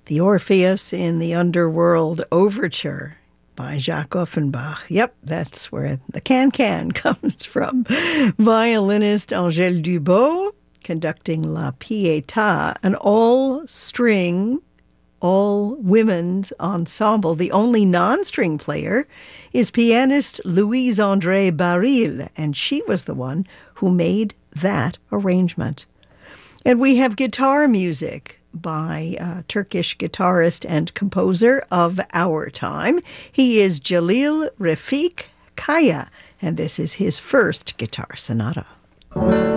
The Orpheus in the Underworld Overture by Jacques Offenbach. Yep, that's where the can-can comes from. Violinist Angèle Dubot conducting La Pietà, an all-string, all-women's ensemble. The only non-string player is pianist Louise-André Baril, and she was the one who made that arrangement. And we have guitar music by Turkish guitarist and composer of our time. He is Jalil Refik Kaya, and this is his first guitar sonata.